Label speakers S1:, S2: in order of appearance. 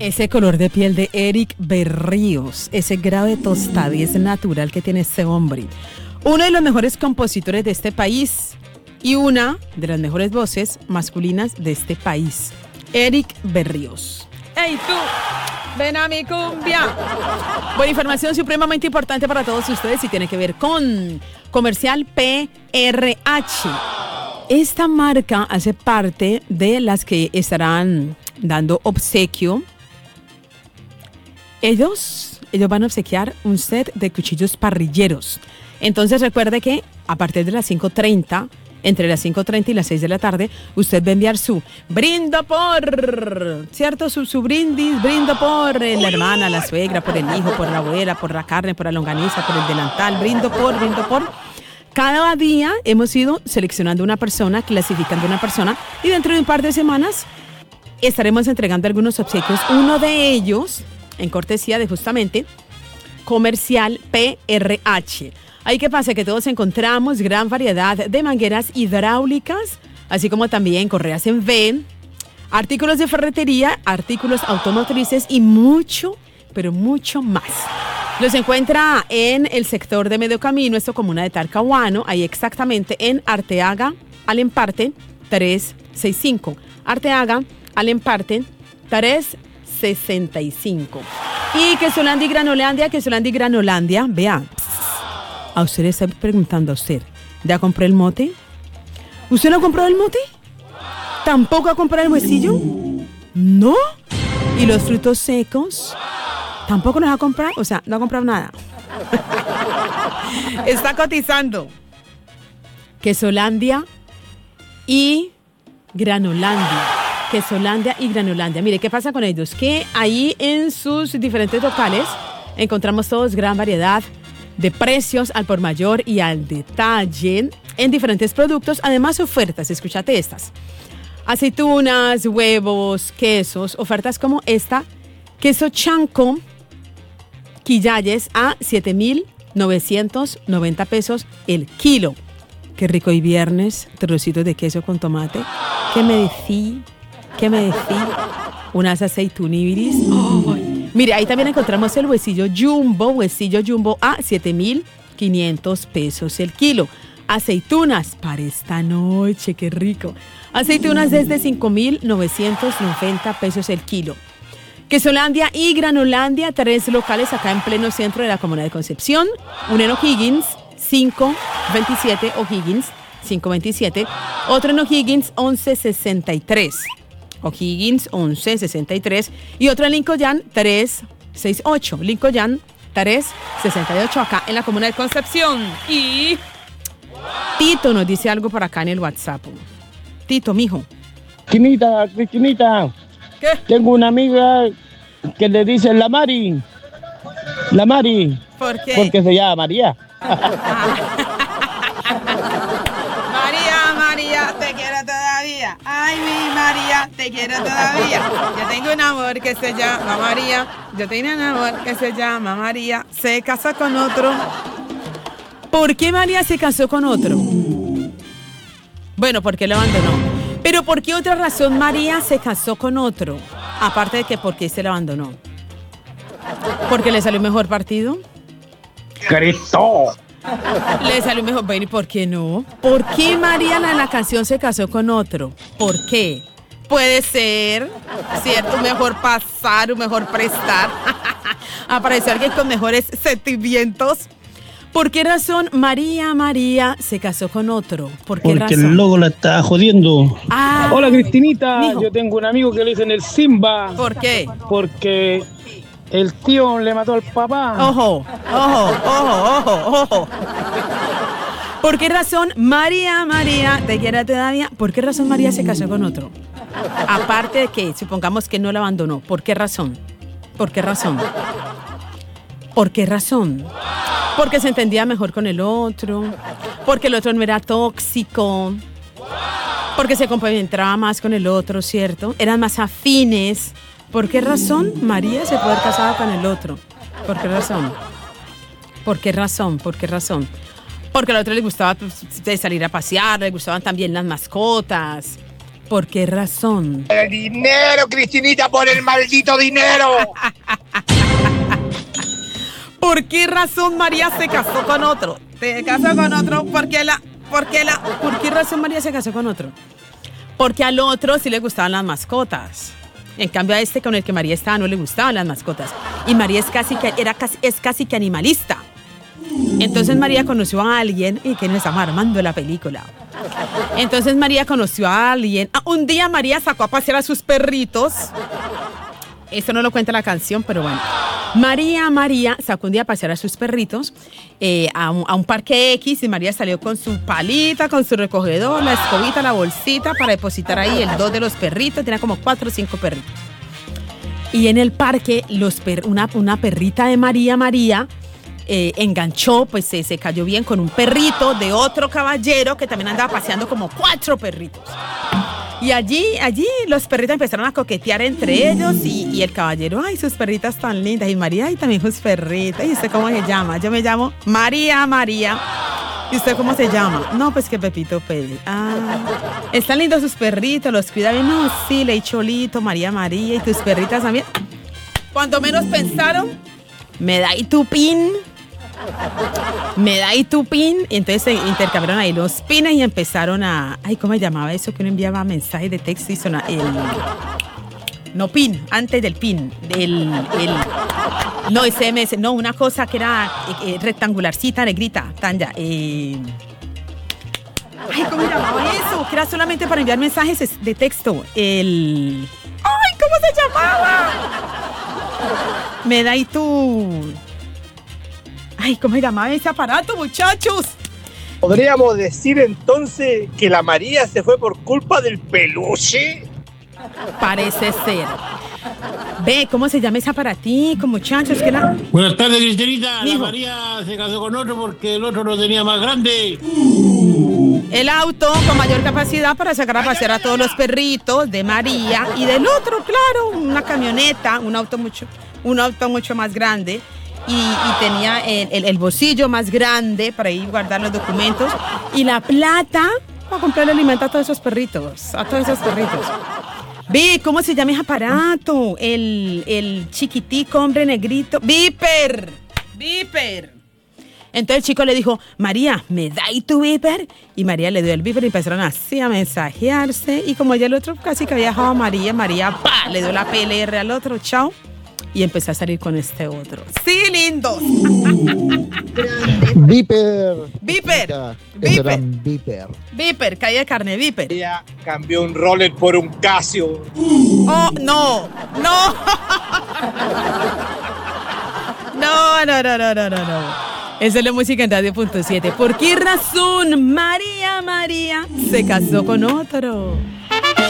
S1: Ese color de piel de Eric Berríos, ese grado de tostadez natural que tiene ese hombre. Uno de los mejores compositores de este país y una de las mejores voces masculinas de este país. Eric Berríos. ¡Ey, tú! ¡Ven a mi cumbia! Buena información supremamente importante para todos ustedes y tiene que ver con Comercial PRH. Esta marca hace parte de las que estarán dando obsequio. Ellos van a obsequiar un set de cuchillos parrilleros. Entonces recuerde que a partir de las 5:30, entre las 5:30 y las 6 de la tarde, usted va a enviar su brindo por, ¿cierto? Su brindis, brindo por la hermana, la suegra, por el hijo, por la abuela, por la carne, por la longaniza, por el delantal, brindo por. Cada día hemos ido seleccionando una persona, clasificando una persona y dentro de un par de semanas estaremos entregando algunos obsequios. Uno de ellos, en cortesía de justamente Comercial PRH. Ahí que pasa que todos encontramos gran variedad de mangueras hidráulicas, así como también correas en V, artículos de ferretería, artículos automotrices y mucho, pero mucho más. Los encuentra en el sector de Medio Camino, esto comuna de Talcahuano, ahí exactamente en Arteaga, Alemparte 365. Arteaga, Alemparte 365. Y Quesolandia y Granolandia, vea. A usted le está preguntando a usted, ¿ya compró el mote? ¿Usted no compró el mote? ¿Tampoco ha comprado el huesillo? ¿No? ¿Y los frutos secos? ¿Tampoco los ha comprado? O sea, no ha comprado nada. Está cotizando. Quesolandia y Granolandia. Mire, ¿qué pasa con ellos? Que ahí en sus diferentes locales encontramos todos gran variedad de precios al por mayor y al detalle en diferentes productos. Además, ofertas, escúchate estas. Aceitunas, huevos, quesos, ofertas como esta. Queso chanco, Quillayes a 7,990 pesos el kilo. Qué rico, y viernes, trocitos de queso con tomate. ¿Qué me decís? Unas aceitunibiris. Oh, mire, ahí también encontramos el huesillo jumbo a 7,500 pesos el kilo. Aceitunas para esta noche, qué rico. Aceitunas desde 5,990 pesos el kilo. Quesolandia y Granolandia, 3 locales acá en pleno centro de la comuna de Concepción. Uno en O'Higgins, 527, O'Higgins, 527. Otro en O'Higgins, 1163. O'Higgins, 1163. Y otro en Lincoln, 368. Lincoln, 368, acá en la comuna de Concepción. Y Tito nos dice algo por acá en el WhatsApp. Tito, mijo.
S2: Cristinita.
S1: ¿Qué?
S2: Tengo una amiga que le dice la Mari.
S1: ¿Por qué?
S2: Porque se llama María.
S1: María, te quiero todavía. Ay, mi María, te quiero todavía. Yo tengo un amor que se llama María. Se casó con otro. ¿Por qué María se casó con otro? Bueno, porque lo abandonó. Pero ¿por qué otra razón María se casó con otro? Aparte de que ¿por qué se la abandonó? ¿Porque le salió mejor partido?
S2: ¡Cristo!
S1: Le salió mejor. Bueno, ¿y por qué no? ¿Por qué María en la canción se casó con otro? ¿Por qué? Puede ser, ¿cierto? Un mejor pasar, un mejor prestar. Apareció alguien con mejores sentimientos. ¿Por qué razón María se casó con otro? ¿Por qué
S2: Porque
S1: razón?
S2: el logo la está jodiendo.
S1: Ah,
S2: Hola, Cristinita.
S1: mijo.
S2: Yo tengo un amigo que le dicen el Simba.
S1: ¿Por qué?
S2: Porque el tío le mató al papá.
S1: Ojo. ¿Por qué razón María, te quiero todavía? ¿Por qué razón María se casó con otro? Aparte de que, supongamos que no la abandonó. ¿Por qué razón? Porque se entendía mejor con el otro, porque el otro no era tóxico, porque se compenetraba más con el otro, ¿cierto? Eran más afines. ¿Por qué razón María se puede haber casado con el otro? ¿Por qué razón? Porque al otro le gustaba salir a pasear, le gustaban también las mascotas. ¿Por qué razón?
S3: El dinero, Cristinita, por el maldito dinero.
S1: ¿Por qué razón María se casó con otro? Se casó con otro ¿por qué razón María se casó con otro? Porque al otro sí le gustaban las mascotas. En cambio a este con el que María estaba no le gustaban las mascotas. Y María es casi que animalista. Entonces María conoció a alguien y que nos estamos armando la película. Entonces María conoció a alguien. Un día María sacó a pasear a sus perritos. Esto no lo cuenta la canción, pero bueno. María sacó un día a pasear a sus perritos a un parque X y María salió con su palita, con su recogedor, la escobita, la bolsita para depositar ahí el dos de los perritos. Tenía como 4 o 5 perritos. Y en el parque una perrita de María enganchó, pues se cayó bien con un perrito de otro caballero que también andaba paseando como 4 perritos. Y allí los perritos empezaron a coquetear entre ellos y el caballero, ay, sus perritas tan lindas. Y María, ay, también sus perritas. ¿Y usted cómo se llama? Yo me llamo María. ¿Y usted cómo se llama? No, pues que Pepito Pérez. Están lindos sus perritos, los cuida bien. No, sí, Ley Cholito, María. ¿Y tus perritas también? Cuando menos pensaron, me da y tu pin. Y entonces se intercambiaron ahí los pines y empezaron a... Ay, ¿cómo se llamaba eso? Que uno enviaba mensajes de texto y sonaba no, pin, antes del pin. No, SMS, no, una cosa que era rectangularcita, negrita, Tanya. Ay, ¿cómo se llamaba eso? Que era solamente para enviar mensajes de texto. Ay, ¿cómo se llamaba? Me da y tú... Ay, ¿cómo se llamaba ese aparato, muchachos?
S3: ¿Podríamos decir entonces que la María se fue por culpa del peluche?
S1: Parece ser. Ve, ¿cómo se llama ese aparatico, muchachos?
S4: Buenas tardes, Cristinita.
S1: Mijo.
S4: La María se casó con otro porque el otro lo tenía más grande.
S1: El auto con mayor capacidad para sacar a pasear a todos los perritos de María y del otro, claro, una camioneta, un auto mucho más grande. Y tenía el bolsillo más grande para ir guardar los documentos y la plata para comprarle alimento a todos esos perritos, Ve, ¿cómo se llama ese aparato? El chiquitico, hombre negrito. ¡Viper! Entonces el chico le dijo, María, ¿me da y tu Viper? Y María le dio el Viper y empezaron así a mensajearse. Y como ya el otro casi que había dejado a María, ¡pa! Le dio la PLR al otro, chao. Y empecé a salir con este otro. ¡Sí, lindos!
S2: Viper.
S1: Viper, calle de carne, Viper.
S3: Ella cambió un roller por un Casio.
S1: ¡Oh, no! ¡No! No. Esa es la música en Radio.7. ¿Por qué razón María se casó con otro?